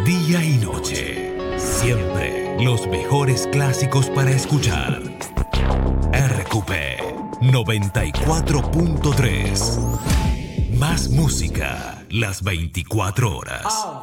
Día y noche. Siempre los mejores clásicos para escuchar. RQP 94.3. Más música las 24 horas.